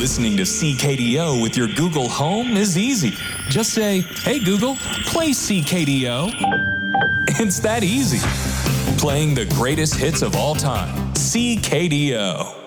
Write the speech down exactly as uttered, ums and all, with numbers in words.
Listening to C K D O with your Google Home is easy. Just say, "Hey Google, play C K D O." It's that easy. Playing the greatest hits of all time. C K D O.